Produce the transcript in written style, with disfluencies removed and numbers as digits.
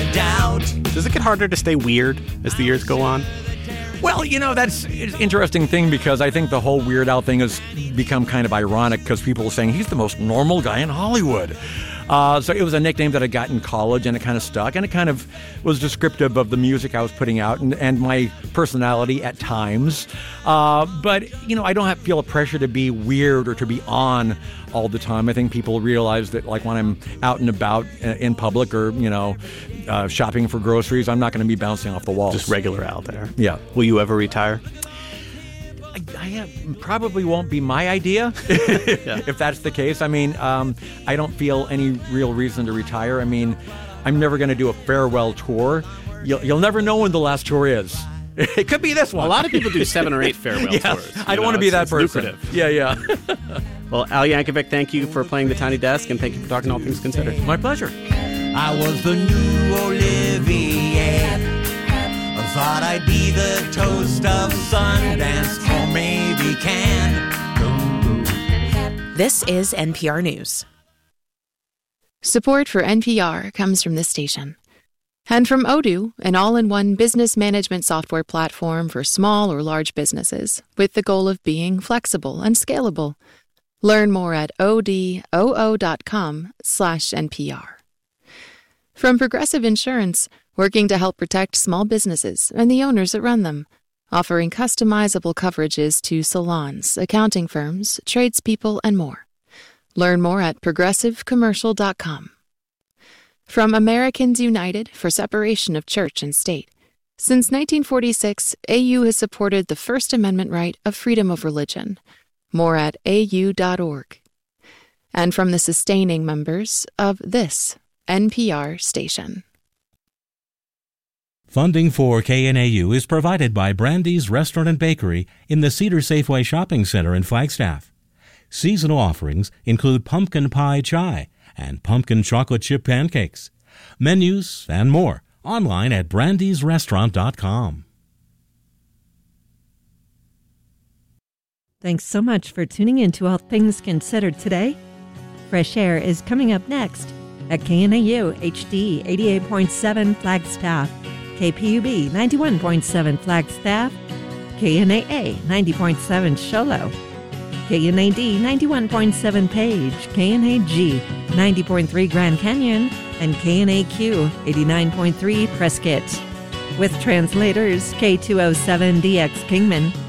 doubt. Does it get harder to stay weird as the years go on? Well, that's an interesting thing because I think the whole Weird Al thing has become kind of ironic because people are saying he's the most normal guy in Hollywood. So it was a nickname that I got in college, and it kind of stuck, and it kind of was descriptive of the music I was putting out and my personality at times. But, I don't feel a pressure to be weird or to be on all the time. I think people realize that, like, when I'm out and about in public or, shopping for groceries, I'm not going to be bouncing off the walls. Just regular Al there. Yeah. Will you ever retire? I probably won't be my idea if that's the case. I mean, I don't feel any real reason to retire. I mean, I'm never going to do a farewell tour. You'll never know when the last tour is. It could be this one. A lot of people do 7 or 8 farewell tours. I don't want to be that person. Lucrative. Yeah. Well, Al Yankovic, thank you for playing the Tiny Desk, and thank you for talking All Things Considered. My pleasure. I was the new Olivier. I thought I'd be the toast of Sundance, or maybe Cannes. This is NPR News. Support for NPR comes from this station. And from Odoo, an all-in-one business management software platform for small or large businesses, with the goal of being flexible and scalable. Learn more at odoo.com/NPR. From Progressive Insurance, working to help protect small businesses and the owners that run them, offering customizable coverages to salons, accounting firms, tradespeople, and more. Learn more at progressivecommercial.com. From Americans United for Separation of Church and State. Since 1946, AU has supported the First Amendment right of freedom of religion. More at au.org. And from the sustaining members of this NPR station. Funding for KNAU is provided by Brandy's Restaurant and Bakery in the Cedar Safeway Shopping Center in Flagstaff. Seasonal offerings include pumpkin pie chai and pumpkin chocolate chip pancakes. Menus and more online at brandysrestaurant.com. Thanks so much for tuning in to All Things Considered today. Fresh Air is coming up next at KNAU HD 88.7 Flagstaff, KPUB 91.7 Flagstaff, KNAA 90.7 Show Low, KNAD 91.7 Page, KNAG 90.3 Grand Canyon, and KNAQ 89.3 Prescott. With translators K207DX Kingman,